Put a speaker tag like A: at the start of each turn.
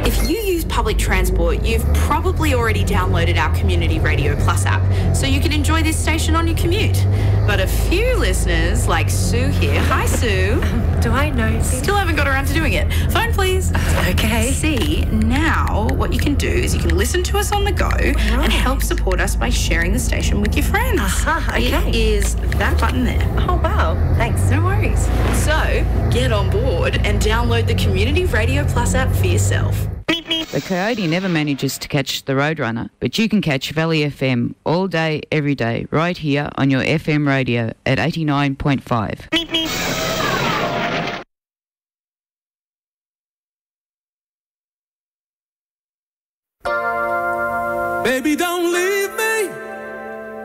A: If you use public transport, you've probably already downloaded our Community Radio Plus app, so you can enjoy this station on your commute. But a few listeners, like Sue here, hi Sue.
B: Do I know?
A: Still haven't got around to doing it. Phone please.
B: Okay.
A: See, now what you can do is you can listen to us on the go and help support us by sharing the station with your friends.
B: Okay.
A: It is that button there.
B: Oh, wow. Thanks.
A: No worries. So, get on board and download the Community Radio Plus app for yourself.
C: The Coyote never manages to catch the Roadrunner, but you can catch Valley FM all day, every day, right here on your FM radio at 89.5.
D: Baby, don't leave.